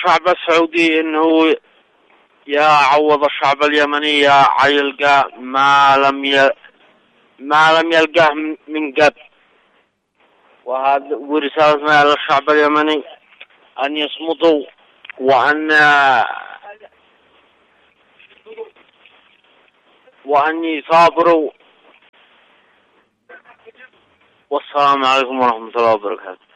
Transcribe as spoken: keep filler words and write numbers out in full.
الشعب السعودي انه يعوض الشعب اليمني يلقى ما لم ي... ما لم يلقاه من قبل. وهذا ورسالتنا على الشعب اليمني أن يصمتوا وأن وأن يصابروا. والسلام عليكم ورحمة الله وبركاته.